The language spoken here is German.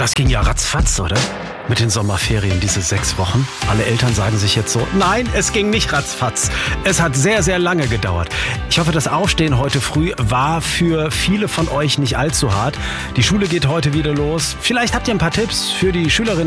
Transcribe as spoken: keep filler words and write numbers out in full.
Das ging ja ratzfatz, oder? Mit den Sommerferien, diese sechs Wochen. Alle Eltern sagen sich jetzt so, nein, es ging nicht ratzfatz. Es hat sehr, sehr lange gedauert. Ich hoffe, das Aufstehen heute früh war für viele von euch nicht allzu hart. Die Schule geht heute wieder los. Vielleicht habt ihr ein paar Tipps für die Schülerinnen